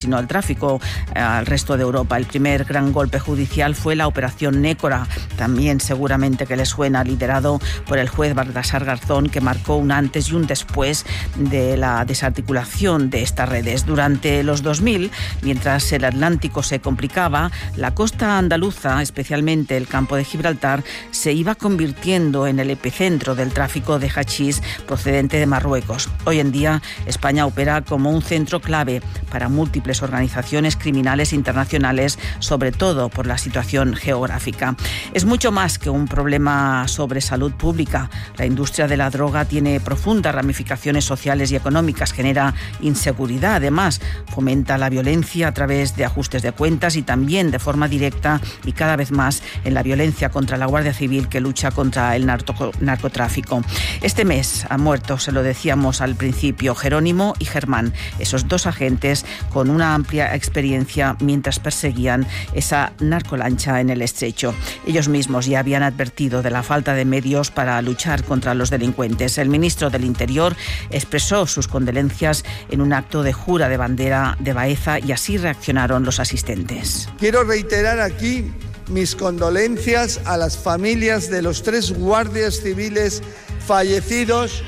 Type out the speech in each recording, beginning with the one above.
sino al tráfico al resto de Europa. El primer gran golpe judicial fue la operación Nécora, también seguramente que le suena, liderado por el juez Baltasar Garzón, que marcó un antes y un después de la desarticulación de estas redes. Durante los 2000, mientras el Atlántico se complicaba, la costa andaluza, especialmente el campo de Gibraltar, se iba convirtiendo en el epicentro del tráfico de hachís procedente de Marruecos. Hoy en día, España opera como un centro clave para múltiples organizaciones criminales internacionales, sobre todo por la situación geográfica. Es mucho más que un problema sobre salud pública. La industria de la droga tiene profundas ramificaciones sociales y económicas, genera inseguridad, además fomenta la violencia a través de ajustes de cuentas y también de forma directa y cada vez más en la violencia contra la Guardia Civil, que lucha contra el narcotráfico. Este mes han muerto, se lo decíamos al principio, Jerónimo y Germán, esos dos agentes con una amplia experiencia mientras perseguían esa narcolancha en el Estrecho. Ellos mismos ya habían advertido de la falta de medios para luchar contra los delincuentes. El ministro del Interior expresó sus condolencias en un acto de jura de bandera de Baeza y así reaccionaron los asistentes. Quiero reiterar aquí mis condolencias a las familias de los 3 guardias civiles fallecidos.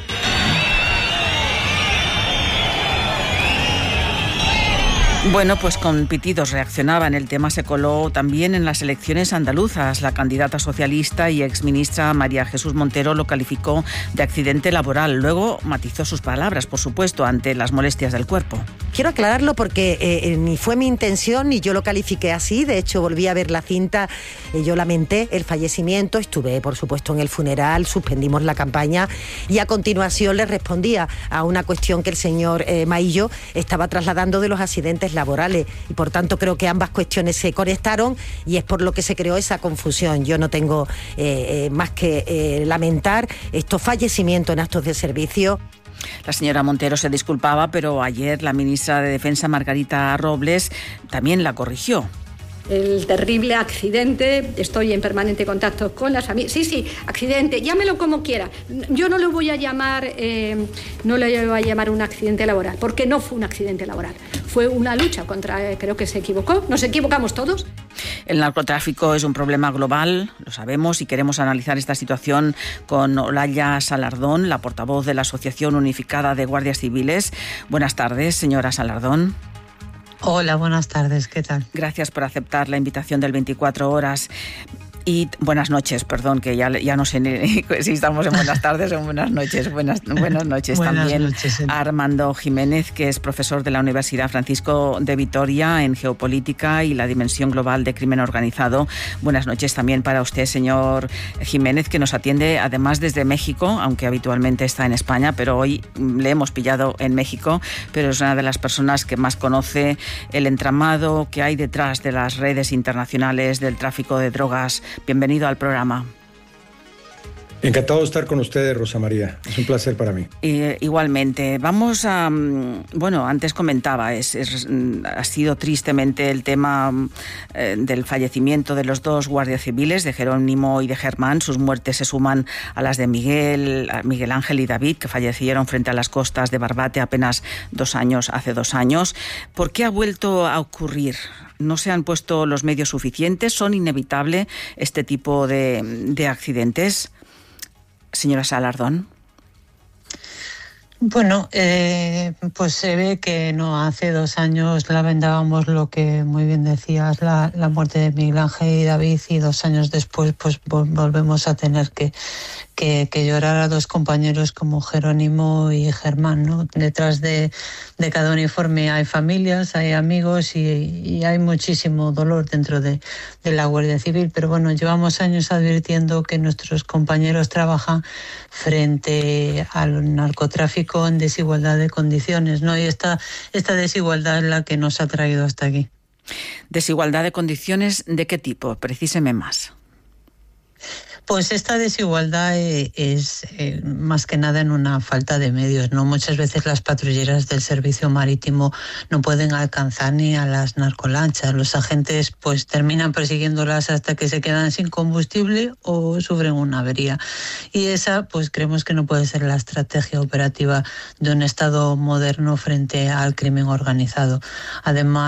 Bueno, pues con pitidos reaccionaban. El tema se coló también en las elecciones andaluzas. La candidata socialista y exministra María Jesús Montero lo calificó de accidente laboral. Luego matizó sus palabras, por supuesto, ante las molestias del cuerpo. Quiero aclararlo porque ni fue mi intención ni yo lo califiqué así. De hecho, volví a ver la cinta. Yo lamenté el fallecimiento. Estuve, por supuesto, en el funeral. Suspendimos la campaña y a continuación le respondía a una cuestión que el señor Maillo estaba trasladando de los accidentes laborales y por tanto creo que ambas cuestiones se conectaron y es por lo que se creó esa confusión. Yo no tengo más que lamentar estos fallecimientos en actos de servicio. La señora Montero se disculpaba, pero ayer la ministra de Defensa, Margarita Robles, también la corrigió. El terrible accidente, estoy en permanente contacto con las familias. Sí, accidente, llámelo como quiera. Yo no lo voy a llamar, un accidente laboral, porque no fue un accidente laboral. Fue una lucha contra, creo que se equivocó, nos equivocamos todos. El narcotráfico es un problema global, lo sabemos, y queremos analizar esta situación con Olaya Salardón, la portavoz de la Asociación Unificada de Guardias Civiles. Buenas tardes, señora Salardón. Hola, buenas tardes, ¿qué tal? Gracias por aceptar la invitación del 24 horas. Y buenas noches, perdón, que ya no sé si estamos en buenas tardes o en buenas noches. Buenas noches también noches, a Armando Jiménez, que es profesor de la Universidad Francisco de Vitoria en Geopolítica y la Dimensión Global de Crimen Organizado. Buenas noches también para usted, señor Jiménez, que nos atiende además desde México, aunque habitualmente está en España, pero hoy le hemos pillado en México, pero es una de las personas que más conoce el entramado que hay detrás de las redes internacionales del tráfico de drogas. Bienvenido al programa. Encantado de estar con ustedes, Rosa María. Es un placer para mí. Igualmente. Vamos a... Bueno, antes comentaba, ha sido tristemente el tema del fallecimiento de los 2 guardias civiles, de Jerónimo y de Germán. Sus muertes se suman a las de Miguel Ángel y David, que fallecieron frente a las costas de Barbate apenas hace 2 años. ¿Por qué ha vuelto a ocurrir? ¿No se han puesto los medios suficientes? ¿Son inevitables este tipo de accidentes? Señora Salardón. Bueno, pues se ve que no, hace 2 años lamentábamos lo que muy bien decías, la muerte de Miguel Ángel y David, y 2 años después pues volvemos a tener que llorar a 2 compañeros como Jerónimo y Germán, ¿no? Detrás de cada uniforme hay familias, hay amigos y hay muchísimo dolor dentro de la Guardia Civil, pero bueno, llevamos años advirtiendo que nuestros compañeros trabajan frente al narcotráfico en desigualdad de condiciones, ¿no? Y esta desigualdad es la que nos ha traído hasta aquí. ¿Desigualdad de condiciones de qué tipo? Precíseme más. Pues esta desigualdad es más que nada en una falta de medios, ¿no? Muchas veces las patrulleras del servicio marítimo no pueden alcanzar ni a las narcolanchas. Los agentes pues terminan persiguiéndolas hasta que se quedan sin combustible o sufren una avería. Y esa pues creemos que no puede ser la estrategia operativa de un Estado moderno frente al crimen organizado. Además,